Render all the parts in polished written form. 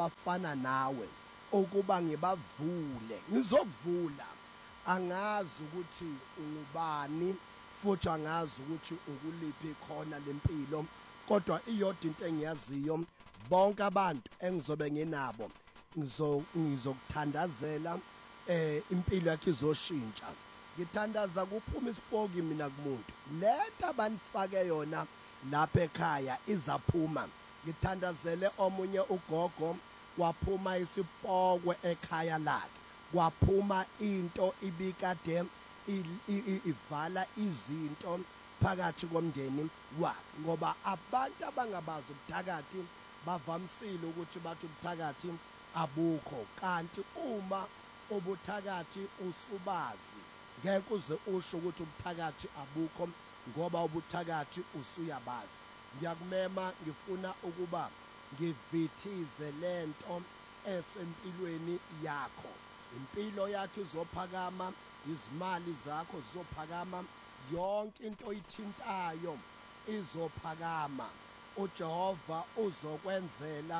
abafana nawe ukuba ngibavule ngizokuvula angazi ukuthi ungubani futhi angazi ukuthi ukuliphi khona lempilo kodwa iyodwa into engiyaziyo bonke abantu engizobe nginabo ngizokuthandazela impilo yakhe izoshintsha ngithandaza kuphuma isipoki mina kumuntu lento abanifake yona lapha ekhaya izaphuma ngithandazele omunye ugogo kwaphuma isipokwe ekhaya lakhe kwaphuma into ibikade ivala izinto phakathi komndeni wakhe ngoba abantu abangabazi ubuthakathi bavamisile ukuthi bathi ubuthakathi abukho kanti uma ubuthakathi usubazi ngeke uze usho ukuthi ubuthakathi abukho ngoba ubuthakathi usuyabazi ngiyakumema ngifuna ukuba ngivithize lento esempilweni yakho impilo yakho izophakama izimali zakho zizophakama yonke into oyithintayo izophakama uJehova uzokwenzela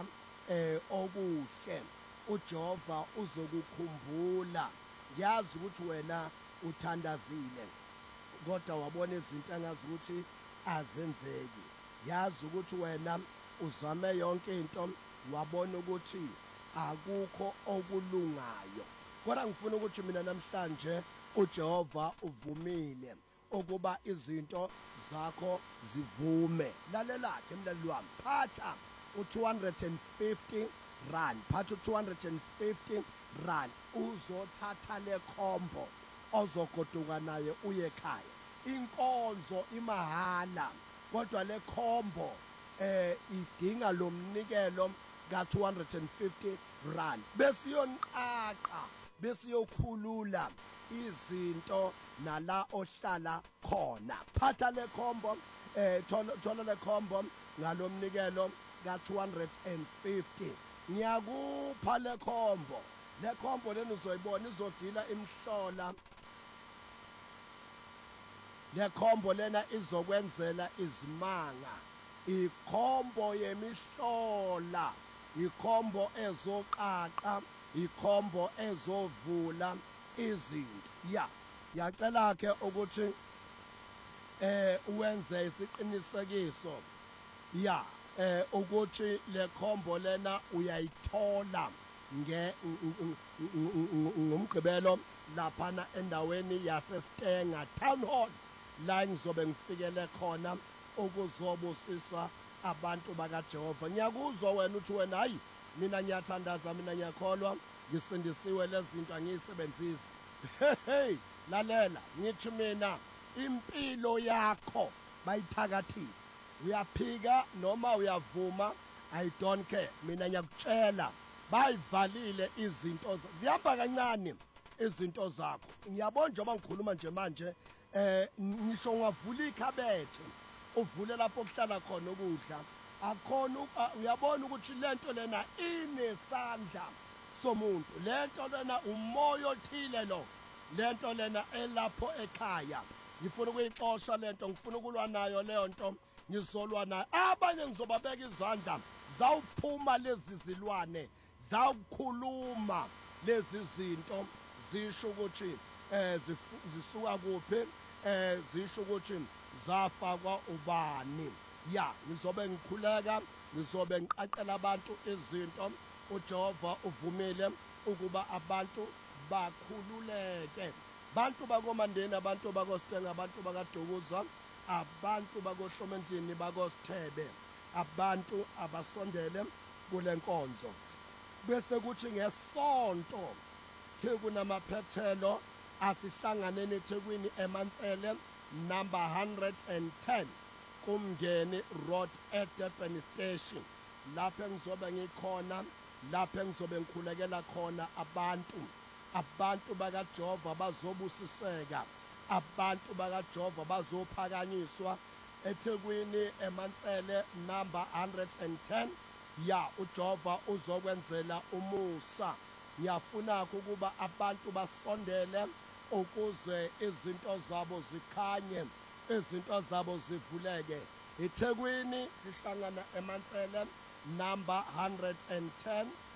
okuhle uJehova uzokukhumbula ngiyazi ukuthi wena uthandazile kodwa wabona izinto engazi ukuthi azenzeki yazi ukuthi wena uzame yonke into wabona ukuthi akukho okulungayo kodwa ngifuna ukuthi mina namhlanje uJehova uvumile ukuba izinto zakho zivume lalelakhe emlaleli wami phatha u250 rand phatha u250 rand uzothatha le khombo ozogoduka naye uye ekhaya inkonzo imahala kodwa le khombo idinga lo mnikelo ka250 rand besiyonqaqa besiyokhulula izinto nala ohlala khona phatha le khombo thola le khombo ngalomnikelo ka250 ngiyakupha le khombo lena uzoyibona izodila imhlola le khombo lena izokwenzela izimanga ikhombo yemihlola ikhombo ezoqaqa ikhombo ezovula izinto yacela ke ukuthi uwenze isiqinisekiso ukuthi le khombo lena uyayithola ngomgqibelo laphana endaweni yaseStenga Town Hall la ngizobe ngifikele khona ukuzobusisa abantu bakaJehova ngiyakuzwa wena uthi wena hayi mina ngiyathandaza mina ngiyakholwa ngisindisiwe lezinto angiyisebenzisi hey lalela ngithi mina impilo yakho bayithakathile uyaphika noma uyavuma I don't care mina ngiyakutshela bayivalile izinto zihamba kancane izinto zakho ngiyabona njengoba ngikhuluma nje manje ngisho ungavula ikhabethe uvule lapho kuhlala khona ukudla akhona uyabona ukuthi lento lena inesandla somuntu lento lena umoya othile lo lento lena elapho ekhaya ngifuna ukuyixoxa lento ngifuna ukulwa nayo leyo nto ngizolwa nayo abanye ngizobabeka izandla zawuphuma lezi zilwane zawukhuluma lezi zinto zisho ukuthi zisuka kuphi zisho ukuthi zafakwa ubani ngizobe ngikhuleka ngizobe ngiqaqela abantu izinto uJehova uvumile ukuba abantu bakhululeke bantu bakomandeni abantu bakoStenga abantu bakaDukuza abantu bakoHlomendini bakoSithebe abantu abasondele kule nkonzo bese kuthi ngesonto kunamaphethelo asihlanganeni eThekwini eMansele number 110 kumngeni road at Durban station lapho engizobe ngikhona lapho engizobe ngikhulekela khona abantu bakaJehova bazobusiseka abantu bakaJehova bazophakanyiswa eThekwini eMansele number 110 uJehova uzokwenzela umusa ngiyafuna ukuba abantu basondele ukuze izinto zabo zikhanye izinto zabo zivuleke eThekwini sihlangana eMansele number 110